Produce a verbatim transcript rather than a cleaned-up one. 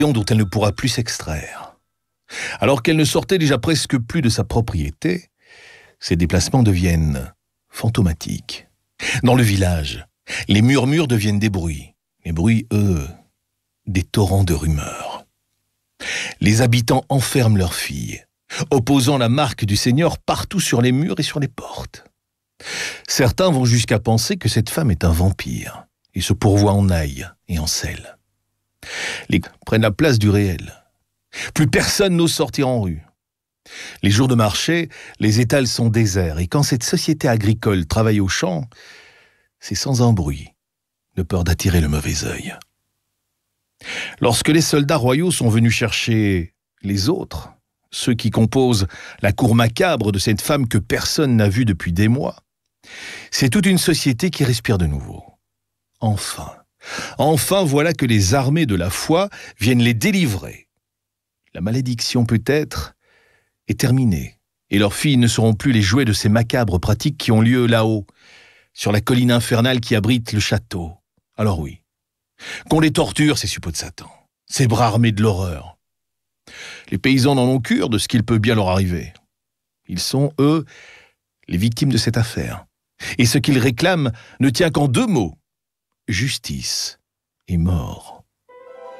dont elle ne pourra plus s'extraire. Alors qu'elle ne sortait déjà presque plus de sa propriété, ses déplacements deviennent fantomatiques. Dans le village, les murmures deviennent des bruits. Les bruits, eux, des torrents de rumeurs. Les habitants enferment leurs filles, opposant la marque du Seigneur partout sur les murs et sur les portes. Certains vont jusqu'à penser que cette femme est un vampire et se pourvoit en ail et en sel. Les prennent la place du réel. Plus personne n'ose sortir en rue. Les jours de marché, les étals sont déserts et quand cette société agricole travaille au champ, c'est sans un bruit, de peur d'attirer le mauvais œil. Lorsque les soldats royaux sont venus chercher les autres, ceux qui composent la cour macabre de cette femme que personne n'a vue depuis des mois, c'est toute une société qui respire de nouveau. Enfin, enfin voilà que les armées de la foi viennent les délivrer. La malédiction peut-être est terminée et leurs filles ne seront plus les jouets de ces macabres pratiques qui ont lieu là-haut, sur la colline infernale qui abrite le château. Alors oui, qu'on les torture, ces suppôts de Satan, ces bras armés de l'horreur. Les paysans n'en ont cure de ce qu'il peut bien leur arriver. Ils sont, eux, les victimes de cette affaire. Et ce qu'ils réclament ne tient qu'en deux mots, justice et mort.